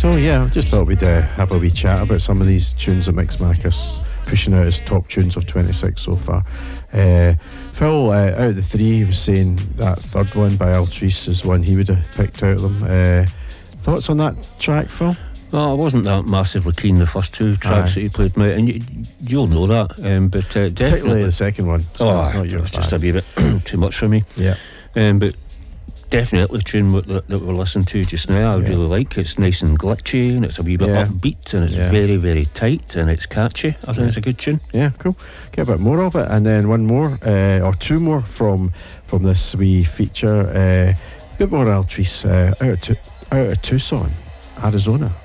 So yeah, I just thought we'd have a wee chat about some of these tunes that Mixmac is pushing out as top tunes of 26 so far. Phil, out of the three, he was saying that third one by Altrice is one he would have picked out of them. Thoughts on that track, Phil? No, I wasn't that massively keen the first two tracks that he played, mate, and you'll know that, but definitely particularly the second one. So it's just a wee bit too much for me. Yeah. But definitely the tune that we're listening to just now I really like. It's nice and glitchy, and it's a wee bit upbeat, and it's very, very tight, and it's catchy. I think it's a good tune. Yeah, cool. Get a bit more of it, and then one more or two more from this wee feature. A bit more Altrice out of Tucson, Arizona.